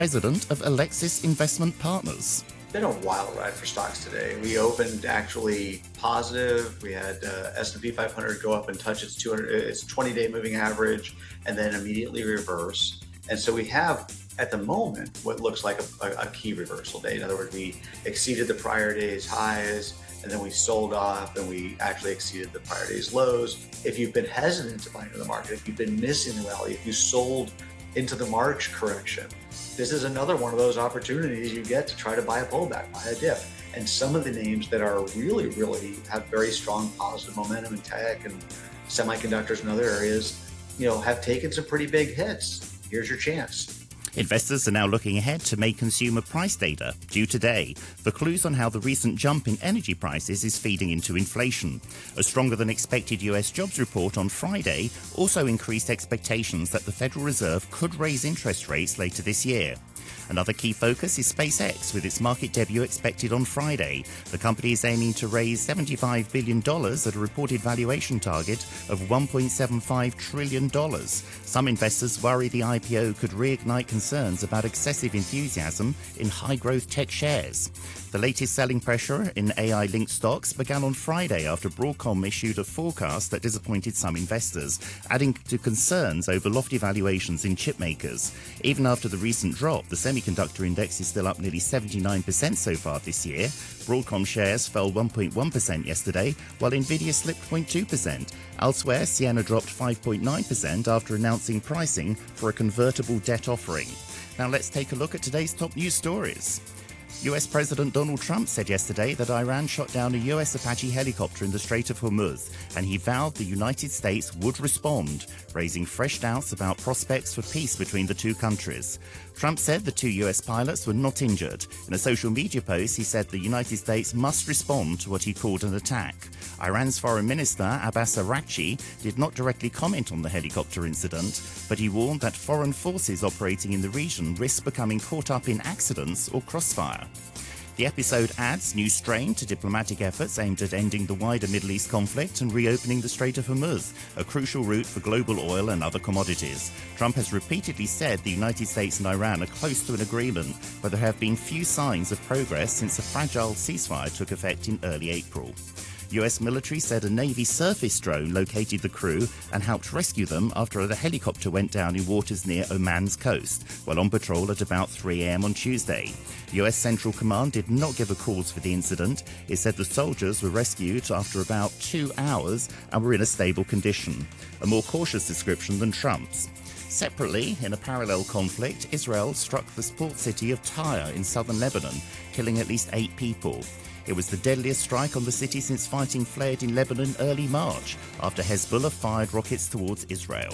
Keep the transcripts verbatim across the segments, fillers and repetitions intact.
President of Alexis Investment Partners. It's been a wild ride for stocks today. We opened actually positive. We had uh, S and P five hundred go up and touch its two hundred, its twenty-day moving average, and then immediately reverse. And so we have, at the moment, what looks like a, a, a key reversal day. In other words, we exceeded the prior day's highs, and then we sold off, and we actually exceeded the prior day's lows. If you've been hesitant to buy into the market, if you've been missing the rally, if you sold into the March correction, this is another one of those opportunities you get to try to buy a pullback, buy a dip. And some of the names that are really, really have very strong positive momentum in tech and semiconductors and other areas, you know, have taken some pretty big hits. Here's your chance. Investors are now looking ahead to May consumer price data, due today, for clues on how the recent jump in energy prices is feeding into inflation. A stronger than expected U S jobs report on Friday also increased expectations that the Federal Reserve could raise interest rates later this year. Another key focus is SpaceX, with its market debut expected on Friday. The company is aiming to raise seventy-five billion dollars at a reported valuation target of one point seven five trillion dollars. Some investors worry the I P O could reignite concerns about excessive enthusiasm in high-growth tech shares. The latest selling pressure in A I-linked stocks began on Friday after Broadcom issued a forecast that disappointed some investors, adding to concerns over lofty valuations in chip makers. Even after the recent drop, the semiconductor index is still up nearly seventy-nine percent so far this year. Broadcom shares fell one point one percent yesterday, while Nvidia slipped zero point two percent. Elsewhere, Ciena dropped five point nine percent after announcing pricing for a convertible debt offering. Now let's take a look at today's top news stories. U S President Donald Trump said yesterday that Iran shot down a U S Apache helicopter in the Strait of Hormuz, and he vowed the United States would respond, raising fresh doubts about prospects for peace between the two countries. Trump said the two U S pilots were not injured. In a social media post, he said the United States must respond to what he called an attack. Iran's Foreign Minister Abbas Araghchi did not directly comment on the helicopter incident, but he warned that foreign forces operating in the region risk becoming caught up in accidents or crossfire. The episode adds new strain to diplomatic efforts aimed at ending the wider Middle East conflict and reopening the Strait of Hormuz, a crucial route for global oil and other commodities. Trump has repeatedly said the United States and Iran are close to an agreement, but there have been few signs of progress since a fragile ceasefire took effect in early April. U S military said a Navy surface drone located the crew and helped rescue them after the helicopter went down in waters near Oman's coast, while on patrol at about three a.m. on Tuesday. U S Central Command did not give a cause for the incident. It said the soldiers were rescued after about two hours and were in a stable condition, a more cautious description than Trump's. Separately, in a parallel conflict, Israel struck the port city of Tyre in southern Lebanon, killing at least eight people. It was the deadliest strike on the city since fighting flared in Lebanon early March, after Hezbollah fired rockets towards Israel.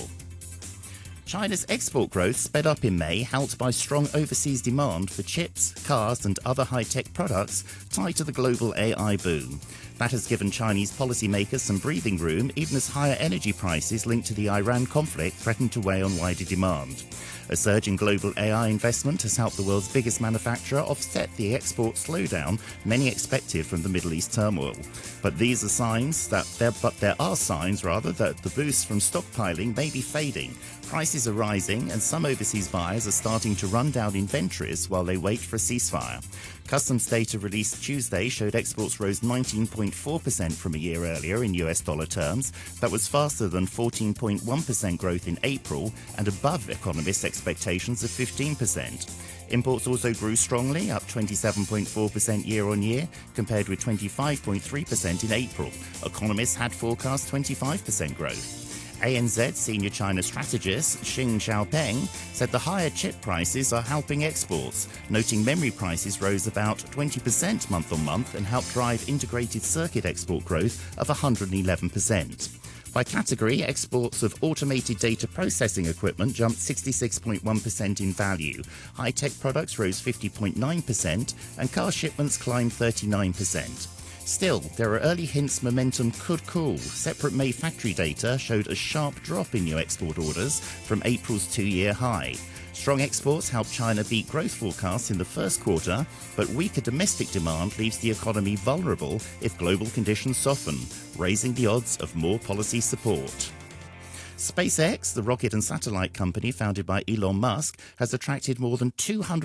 China's export growth sped up in May, helped by strong overseas demand for chips, cars and other high-tech products tied to the global A I boom. That has given Chinese policymakers some breathing room, even as higher energy prices linked to the Iran conflict threaten to weigh on wider demand. A surge in global A I investment has helped the world's biggest manufacturer offset the export slowdown many expected from the Middle East turmoil. But these are signs that there, but there are signs rather that the boost from stockpiling may be fading. Prices are rising, and some overseas buyers are starting to run down inventories while they wait for a ceasefire. Customs data released Tuesday showed exports rose nineteen point four percent from a year earlier in U S dollar terms. That was faster than fourteen point one percent growth in April and above economists' expectations of fifteen percent. Imports also grew strongly, up twenty-seven point four percent year-on-year, compared with twenty-five point three percent in April. Economists had forecast twenty-five percent growth. A N Z senior China strategist Xing Xiaopeng said the higher chip prices are helping exports, noting memory prices rose about twenty percent month-on-month and helped drive integrated circuit export growth of one hundred eleven percent. By category, exports of automated data processing equipment jumped sixty-six point one percent in value, high-tech products rose fifty point nine percent, and car shipments climbed thirty-nine percent. Still, there are early hints momentum could cool. Separate May factory data showed a sharp drop in new export orders from April's two-year high. Strong exports helped China beat growth forecasts in the first quarter, but weaker domestic demand leaves the economy vulnerable if global conditions soften, raising the odds of more policy support. SpaceX, the rocket and satellite company founded by Elon Musk, has attracted more than two hundred